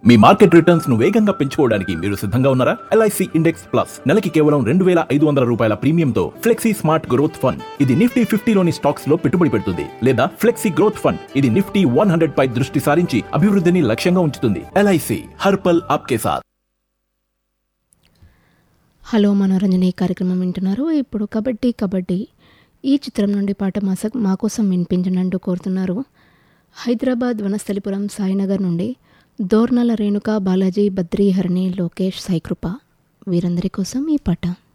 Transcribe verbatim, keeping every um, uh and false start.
మీ market returns ను వేగంగా పెంచుకోవడానికి మీరు సిద్ధంగా ఉన్నారా? ఎల్ఐసి ఇండెక్స్ ప్లస్ నెలకి కేవలం రెండు వేల ఐదు వందల రూపాయల ప్రీమియంతో ఫ్లెక్సీ స్మార్ట్ గ్రోత్ ఫండ్. ఇది నిఫ్టీ ఫిఫ్టీలోని స్టాక్స్ లో పెట్టుబడి పెడుతుంది. లేదా ఫ్లెక్సీ గ్రోత్ ఫండ్, ఇది నిఫ్టీ వన్ హండ్రెడ్ పై దృష్టి సారించి అభివృద్ధిని లక్ష్యంగా ఉంచుతుంది. ఎల్ఐసి హర్పల్ ఆప్కే సాత్. హలో మనోరంజని కార్యక్రమం వింటున్నారు. ఇప్పుడు కబడ్డీ కబడ్డీ ఈ చిత్రం నుండి పాట మాస మా కోసం వినిపించనంటూ కోరుతున్నారు. హైదరాబాద్ వనస్థలిపురం సాయినగర్ నుండి దోర్నల రేణుక, బాలాజీ, బద్రీ, హరిణి, లోకేష్, సాయికృప వీరందరి కోసం ఈ పాట.